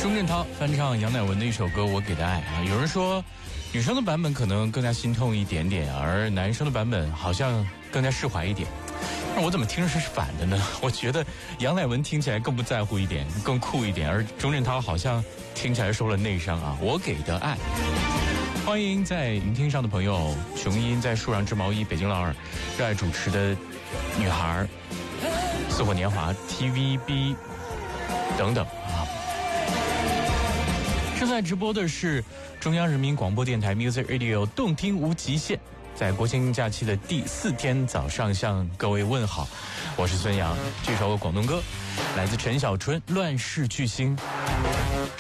钟镇涛翻唱杨乃文的一首歌《我给的爱》啊，有人说女生的版本可能更加心痛一点点，而男生的版本好像更加释怀一点。那我怎么听着是反的呢？我觉得杨乃文听起来更不在乎一点，更酷一点，而钟镇涛好像听起来受了内伤啊。我给的爱。欢迎在云听上的朋友，琼音在树上织毛衣，北京老二热爱主持的女孩，似火年华 TVB 等等啊。正在直播的是中央人民广播电台 Music Radio 动听无极限，在国庆假期的第4天早上向各位问好，我是孙杨。这首广东歌来自陈小春《乱世巨星》。